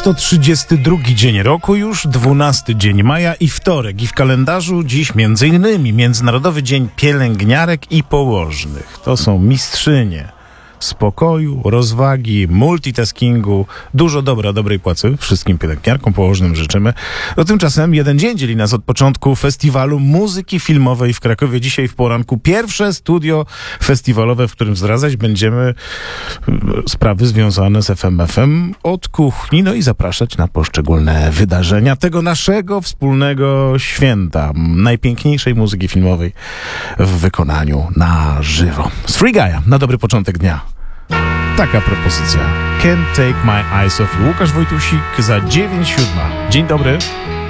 132 dzień roku już, 12 dzień maja i wtorek. I w kalendarzu dziś m.in. Międzynarodowy Dzień Pielęgniarek i Położnych. To są mistrzynie spokoju, rozwagi, multitaskingu, dużo dobra, dobrej płacy wszystkim pielęgniarkom, położnym życzymy. No tymczasem jeden dzień dzieli nas od początku festiwalu muzyki filmowej w Krakowie. Dzisiaj w poranku pierwsze studio festiwalowe, w którym zdradzać będziemy sprawy związane z FM od kuchni, no i zapraszać na poszczególne wydarzenia tego naszego wspólnego święta, najpiękniejszej muzyki filmowej w wykonaniu na żywo. Z Free Guy'a na dobry początek dnia. Taka propozycja. Can't Take My Eyes Off You. Łukasz Wojtusik za 9:07. Dzień dobry.